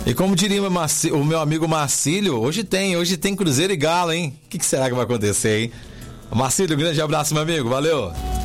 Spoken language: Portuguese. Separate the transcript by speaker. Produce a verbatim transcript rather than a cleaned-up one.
Speaker 1: E como diria o meu amigo Marcílio, hoje tem, hoje tem Cruzeiro e Galo, hein? O que, que será que vai acontecer, hein? Marcílio, grande abraço, meu amigo, valeu!